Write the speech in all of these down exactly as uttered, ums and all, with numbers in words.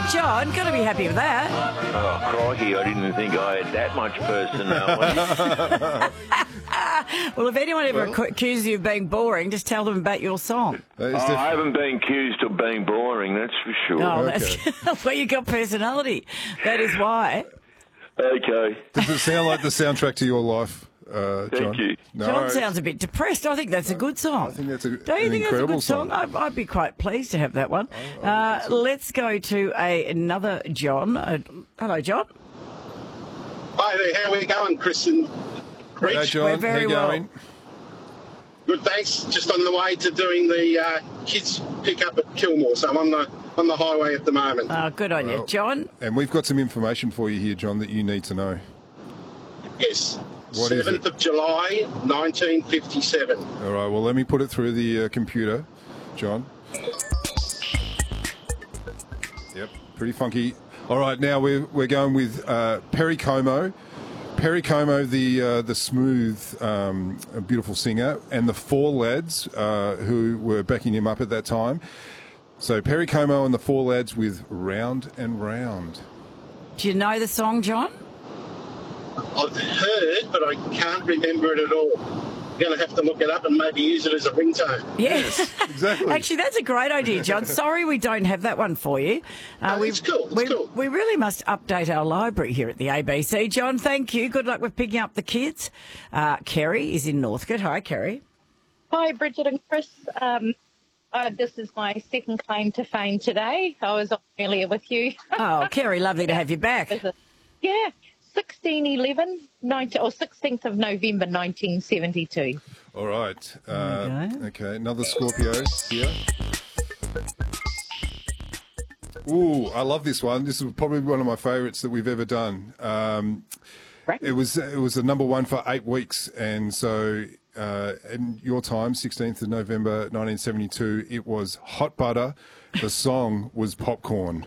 Oh, John, got to be happy with that. Oh, crikey, I didn't think I had that much personality. Well, if anyone ever Well- accu- accuses you of being boring, just tell them about your song. That is Oh, def- I haven't been accused of being boring, that's for sure. Oh, Okay. that's well, you got personality. That is why. Okay. Does it sound like the soundtrack to your life, uh, Thank John? you. No, John sounds a bit depressed. I think that's a good song. I think that's a, Don't you an think that's a incredible good song? I'd, I'd be quite pleased to have that one. Uh, let's go to a, another John. Uh, hello, John. Hi there, how are we going, Chris and Rich? Hey, John, We're very how you well. going? Good, thanks. Just on the way to doing the uh, kids pick up at Kilmore, so I'm on the on the highway at the moment. Oh, good on you, Well- John. And we've got some information for you here, John, that you need to know. Yes, What is seventh it? of July, nineteen fifty-seven. All right, well, let me put it through the uh, computer, John. Yep, pretty funky. All right, now we're, we're going with uh, Perry Como. Perry Como, the uh, the smooth, um, beautiful singer, and the Four Lads uh, who were backing him up at that time. So Perry Como and the Four Lads with Round and Round. Do you know the song, John? I've heard, but I can't remember it at all. I'm going to have to look it up and maybe use it as a ringtone. Yes, exactly. Actually, that's a great idea, John. Sorry we don't have that one for you. Uh, No, we, it's cool, it's we, cool. we really must update our library here at the A B C. John, thank you. Good luck with picking up the kids. Uh, Kerry is in Northcote. Hi, Kerry. Hi, Bridget and Chris. Um, uh, this is my second claim to fame today. I was on earlier with you. Oh, Kerry, lovely to have you back. Yeah, sixteen eleven, nineteen, or sixteenth of November, nineteen seventy-two. All right. Uh, Okay. okay, another Scorpio here. Ooh, I love this one. This is probably one of my favourites that we've ever done. Um, Right. it was it was a number one for eight weeks, and so uh, in your time, sixteenth of November, nineteen seventy-two, it was Hot Butter. The song was Popcorn.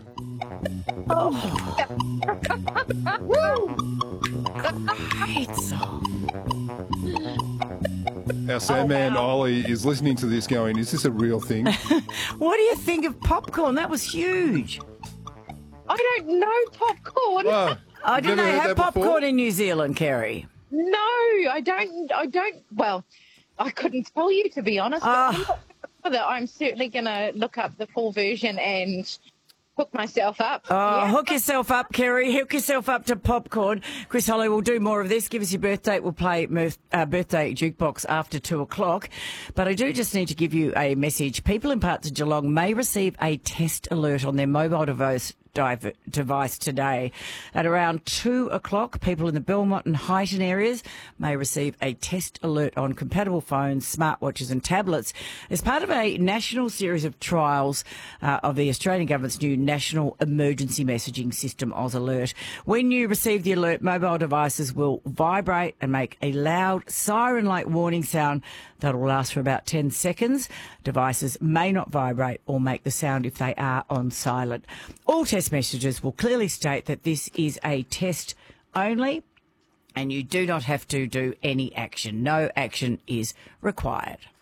Great song. Our Sandman wow. Ollie is listening to this, going, "Is this a real thing?" What do you think of Popcorn? That was huge. I don't know popcorn. Oh, Oh, you've didn't never they heard have that before? popcorn in New Zealand, Kerry? No, I don't. I don't. Well, I couldn't tell you, to be honest. But Ah. I'm not sure that I'm certainly going to look up the full version and hook myself up. Oh, Yeah. hook yourself up, Kerry. Hook yourself up to Popcorn. Chris Holly will do more of this. Give us your birthday. We'll play mirth, uh, birthday jukebox after two o'clock. But I do just need to give you a message. People in parts of Geelong may receive a test alert on their mobile device div- device today. At around two o'clock, people in the Belmont and Highton areas may receive a test alert on compatible phones, smartwatches and tablets as part of a national series of trials uh, of the Australian government's new National Emergency Messaging System, Oz Alert. When you receive the alert, mobile devices will vibrate and make a loud siren-like warning sound that will last for about ten seconds. Devices may not vibrate or make the sound if they are on silent. All test messages will clearly state that this is a test only and you do not have to do any action. No action is required.